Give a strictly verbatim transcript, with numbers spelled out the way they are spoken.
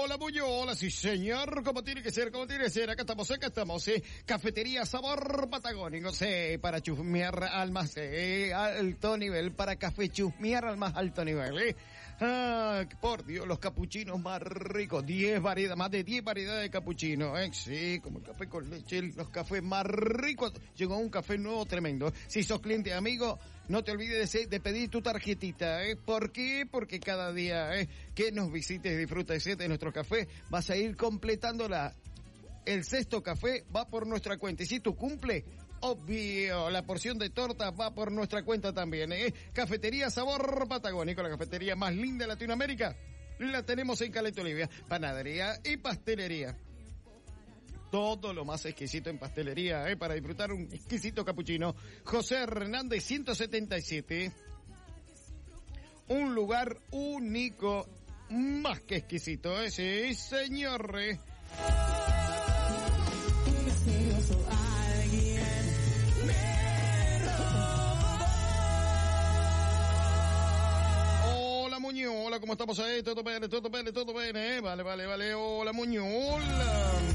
Hola, Muñoz, hola, sí señor, como tiene que ser, como tiene que ser, acá estamos, acá estamos, eh, cafetería sabor patagónico, sí, para chusmear al más eh, alto nivel, para café chusmear al más alto nivel, eh. Ah, por Dios, los capuchinos más ricos, diez variedades, más de diez variedades de capuchinos, eh, sí, como el café con leche, los cafés más ricos, llegó un café nuevo tremendo, si sos cliente amigo, no te olvides de, de pedir tu tarjetita, eh, ¿por qué? Porque cada día, eh, que nos visites y disfrutes de nuestro café, vas a ir completándola. El sexto café va por nuestra cuenta. Y si tú cumple, obvio, la porción de torta va por nuestra cuenta también, ¿eh? Cafetería Sabor Patagónico, la cafetería más linda de Latinoamérica. La tenemos en Caleta Olivia. Panadería y pastelería. Todo lo más exquisito en pastelería, ¿eh? Para disfrutar un exquisito capuchino. José Hernández ciento setenta y siete. Un lugar único, más que exquisito, ¿eh? Sí, señor. ¿eh? Hola, Muñoz, hola, ¿cómo estamos ahí? Todo bien, todo bien, todo bien, ¿eh? Vale, vale, vale, hola, Muñoz, hola.